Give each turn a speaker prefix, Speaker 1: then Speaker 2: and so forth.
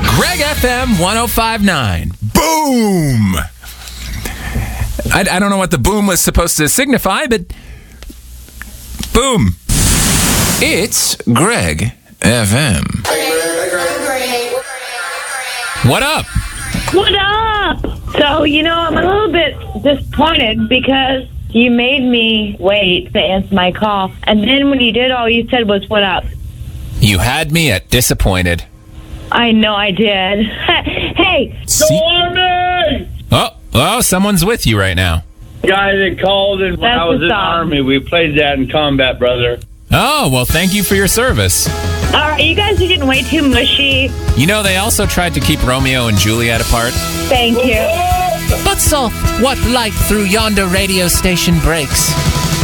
Speaker 1: Greg FM 105.9. Boom! I don't know what the boom was supposed to signify, but boom. It's Greg FM. What up?
Speaker 2: What up? So, I'm a little bit disappointed because you made me wait to answer my call. And then when you did, all you said was, what up?
Speaker 1: You had me at disappointed.
Speaker 2: I know I did. Hey.
Speaker 3: Stormy!
Speaker 1: Oh, someone's with you right now.
Speaker 3: Guy that called and when I was in the Army, we played that in combat, brother.
Speaker 1: Oh, well, thank you for your service.
Speaker 2: All right, you guys are getting way too mushy.
Speaker 1: They also tried to keep Romeo and Juliet apart.
Speaker 2: Thank you.
Speaker 1: But soft, what light through yonder radio station breaks?